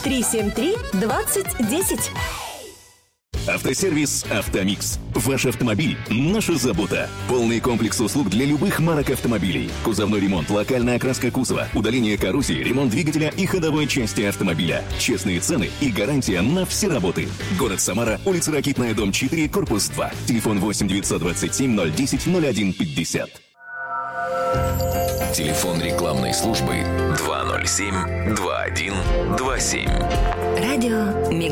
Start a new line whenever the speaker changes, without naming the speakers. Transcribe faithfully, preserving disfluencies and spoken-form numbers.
три семь три двадцать десять.
Автосервис «Автомикс». Ваш автомобиль – наша забота. Полный комплекс услуг для любых марок автомобилей. Кузовной ремонт, локальная окраска кузова, удаление коррозии, ремонт двигателя и ходовой части автомобиля. Честные цены и гарантия на все работы. Город Самара, улица Ракитная, дом четыре, корпус два. Телефон восемь девятьсот двадцать семь ноль десять ноль один пятьдесят.
Телефон рекламной службы два ноль семь два один два семь.
Радио Мега.